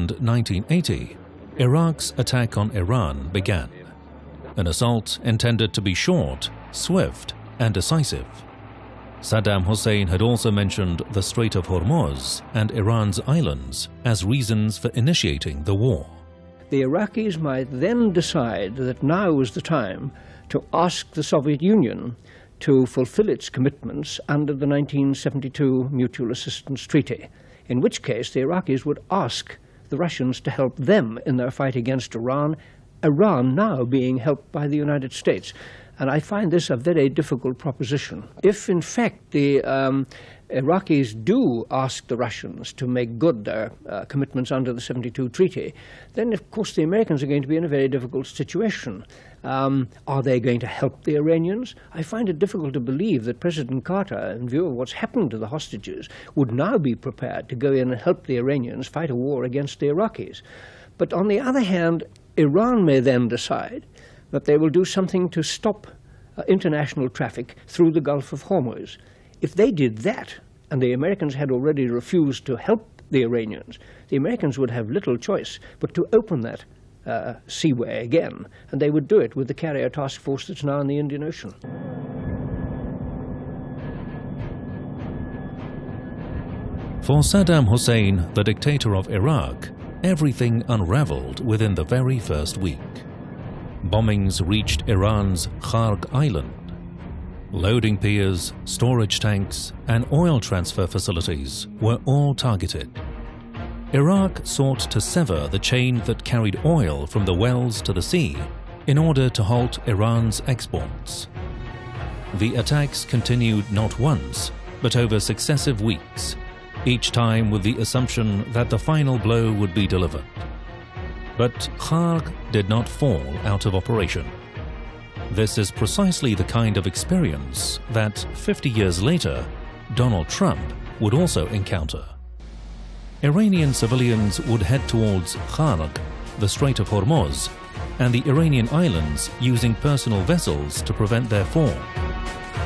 Second, 1980, Iraq's attack on Iran began. An assault intended to be short, swift, and decisive. Saddam Hussein had also mentioned the Strait of Hormuz and Iran's islands as reasons for initiating the war. The Iraqis might then decide that now was the time to ask the Soviet Union to fulfill its commitments under the 1972 Mutual Assistance Treaty, in which case the Iraqis would ask the Russians to help them in their fight against Iran, Iran now being helped by the United States. And I find this a very difficult proposition. If, in fact, the Iraqis do ask the Russians to make good their commitments under the 72 treaty, then, of course, the Americans are going to be in a very difficult situation. Are they going to help the Iranians? I find it difficult to believe that President Carter, in view of what's happened to the hostages, would now be prepared to go in and help the Iranians fight a war against the Iraqis. But on the other hand, Iran may then decide that they will do something to stop international traffic through the Gulf of Hormuz. If they did that, and the Americans had already refused to help the Iranians, the Americans would have little choice but to open that seaway again, and they would do it with the carrier task force that's now in the Indian Ocean. For Saddam Hussein, the dictator of Iraq, everything unraveled within the very first week. Bombings reached Iran's Kharg Island. Loading piers, storage tanks, and oil transfer facilities were all targeted. Iraq sought to sever the chain that carried oil from the wells to the sea in order to halt Iran's exports. The attacks continued not once, but over successive weeks, each time with the assumption that the final blow would be delivered. But Kharg did not fall out of operation. This is precisely the kind of experience that 50 years later, Donald Trump would also encounter. Iranian civilians would head towards Kharg, the Strait of Hormuz, and the Iranian islands using personal vessels to prevent their fall.